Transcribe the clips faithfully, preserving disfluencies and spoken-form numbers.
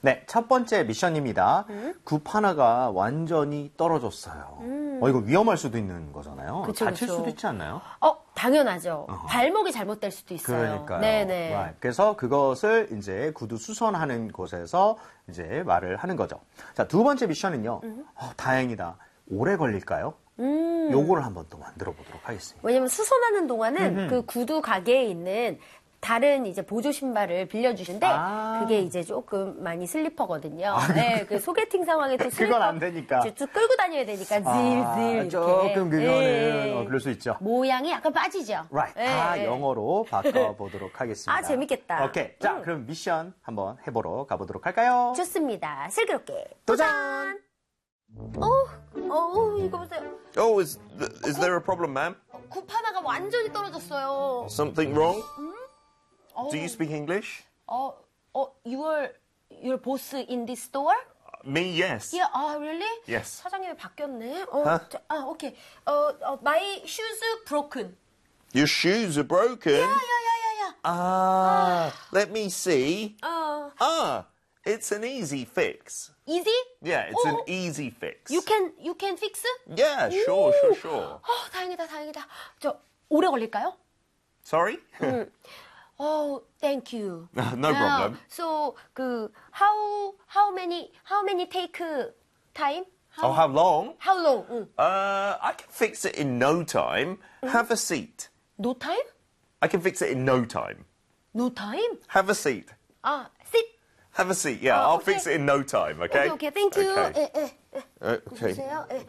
네, 첫 번째 미션입니다. 음? 굽 하나가 완전히 떨어졌어요. 음. 어, 이거 위험할 수도 있는 거잖아요. 그쵸, 다칠 그쵸. 수도 있지 않나요? 어, 당연하죠. 어허. 발목이 잘못될 수도 있어요. 그러니까요. 네네. Right. 그래서 그것을 이제 구두 수선하는 곳에서 이제 말을 하는 거죠. 자, 두 번째 미션은요. 음. 어, 다행이다. 오래 걸릴까요? 음. 요거를 한번 또 만들어 보도록 하겠습니다. 왜냐면 수선하는 동안은 음흠. 그 구두 가게에 있는 다른 이제 보조 신발을 빌려주신데 아. 그게 이제 조금 많이 슬리퍼거든요. 네, 그 소개팅 상황에 또 슬리퍼 그건 안 되니까. 쭉 끌고 다녀야 되니까 질질 아, 이렇게. 조금 그거는 네. 어, 그럴 수 있죠. 모양이 약간 빠지죠. Right. 네. 다 영어로 바꿔보도록 하겠습니다. 아, 재밌겠다. 오케이. 자, 음. 그럼 미션 한번 해보러 가보도록 할까요? 좋습니다. 슬기롭게 도전! 어, 어, 이거 보세요. Oh, is th- is there a problem, ma'am? 굽 하나가 완전히 떨어졌어요. Something wrong? 어, Do you speak English? 어, 어, your your boss in this store? Me, yes. Yeah, ah, really? Yes. 사장님이 바뀌었네. 어, Huh? 자, 아, 오케이. 어, 어, my shoes broken. Your shoes are broken. 야야야야야. Ah, let me see. 어, Ah, it's an easy fix. easy? Yeah, it's an 어, easy fix. You can you can fix? Yeah, sure, sure, sure. 어, 다행이다, 다행이다. 저 오래 걸릴까요? Sorry? Oh, thank you. No problem. So, 그 how how many how many take time? Oh, how long? How long? 응. Uh, I can fix it in no time. Have a seat. No time? I can fix it in no time. No time? Have a seat. 아, sit. Have a seat. Yeah, Oh, I'll okay. fix it in no time. Okay. 오케이, 오케이, thank you. Okay. 예, 예, 예. Uh, okay. 보세요. 예.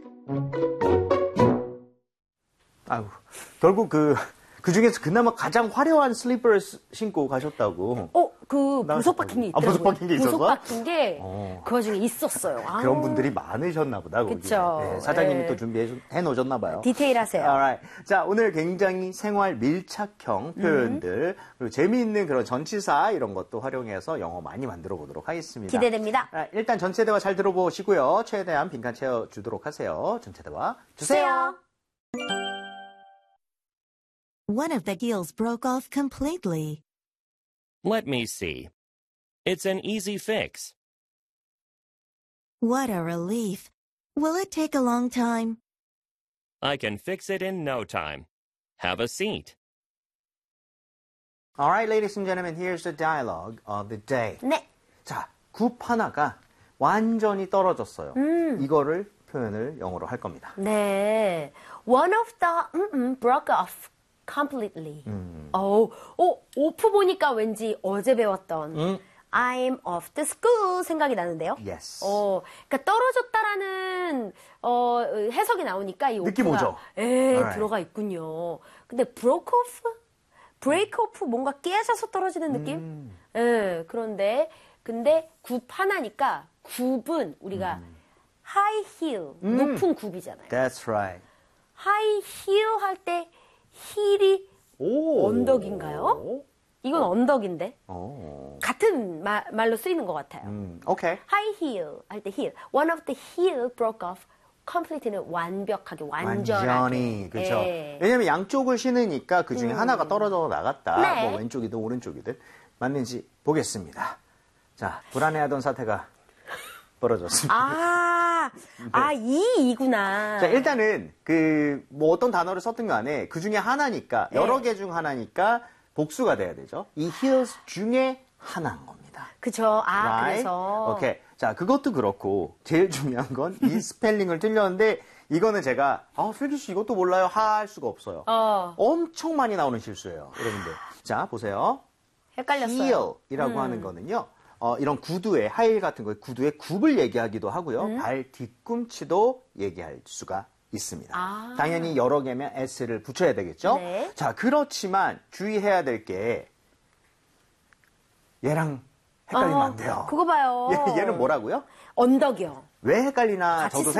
아유, 결국 그, 그 중에서 그나마 가장 화려한 슬리퍼를 스- 신고 가셨다고. 어, 그 나- 보석 박힌 게 아, 있더라고요. 보석 박힌 게 있었어? 보석 박힌 게 어. 그 와중에 있었어요. 아, 그런 분들이 많으셨나 보다. 거기에. 그쵸. 네, 사장님이 예. 또 준비해 놓으셨나 봐요. 디테일하세요. Alright. 자, 오늘 굉장히 생활 밀착형 표현들, 그리고 재미있는 그런 전치사 이런 것도 활용해서 영어 많이 만들어 보도록 하겠습니다. 기대됩니다. 아, 일단 전체 대화 잘 들어보시고요. 최대한 빈칸 채워주도록 하세요. 전체 대화 주세요. One of the gills broke off completely. Let me see. It's an easy fix. What a relief. Will it take a long time? I can fix it in no time. Have a seat. Alright, ladies and gentlemen, here's the dialogue of the day. 네. 자, 굽 하나가 완전히 떨어졌어요. 음. 이거를 표현을 영어로 할 겁니다. 네. One of the 음, 음, broke off completely. 음. 어, 어, 오프 보니까 왠지 어제 배웠던 음. I'm off to school 생각이 나는데요. Yes. 어, 그러니까 떨어졌다라는 어, 해석이 나오니까 이 느낌 오프가 오죠? 에, Alright. 들어가 있군요. 근데 broke off? break off 뭔가 깨져서 떨어지는 느낌? 음. 예, 그런데 근데 굽 하나니까 굽은 우리가 high heel, 음. 높은 굽이잖아요. That's right. high heel 할 때 힐이 오. 언덕인가요? 이건 언덕인데 오. 같은 마, 말로 쓰이는 것 같아요. 음, 오케이. high heel 할 때 heel. One of the heel broke off. complete는 완벽하게 완전하게. 완전히 그렇죠. 예. 왜냐면 양쪽을 신으니까 그 중에 하나가 떨어져 나갔다. 네. 뭐 왼쪽이든 오른쪽이든 맞는지 보겠습니다. 자, 불안해하던 사태가 벌어졌습니다. 아, 아, 이, 이구나. 자, 일단은 그 뭐 어떤 단어를 썼든 간에 그 중에 하나니까 네. 여러 개 중 하나니까 복수가 돼야 되죠. 이 heels 중에 하나인 겁니다. 그쵸. 아, Right? 그래서. 오케이. 자, 그것도 그렇고 제일 중요한 건 이 스펠링을 틀렸는데 이거는 제가 아, 슬기 씨 이것도 몰라요 할 수가 없어요. 어. 엄청 많이 나오는 실수예요, 여러분들. 자, 보세요. 헷갈렸어요. heel이라고 음. 하는 거는요. 어, 이런 구두의 하일 같은 거 구두의 굽을 얘기하기도 하고요. 음. 발 뒤꿈치도 얘기할 수가 있습니다. 아. 당연히 여러 개면 s를 붙여야 되겠죠. 네. 자, 그렇지만 주의해야 될 게 얘랑 헷갈리면 어, 안 돼요. 그거 봐요. 얘, 얘는 뭐라고요? 언덕이요. 왜 헷갈리나 같이 저도